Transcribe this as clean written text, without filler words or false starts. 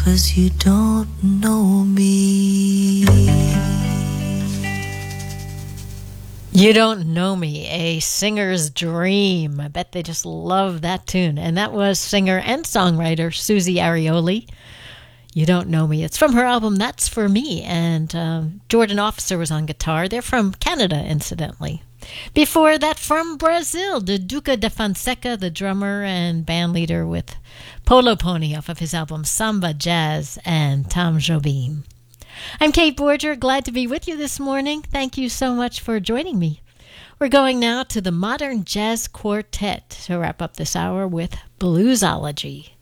'cause you don't know me. You Don't Know Me, a singer's dream. I bet they just love that tune. And that was singer and songwriter Susie Arioli. You Don't Know Me. It's from her album That's For Me. And Jordan Officer was on guitar. They're from Canada, incidentally. Before that, from Brazil, the Duca da Fonseca, the drummer and band leader with Polo Pony off of his album Samba Jazz and Tom Jobim. I'm Kate Borger, glad to be with you this morning. Thank you so much for joining me. We're going now to the Modern Jazz Quartet to wrap up this hour with Bluesology.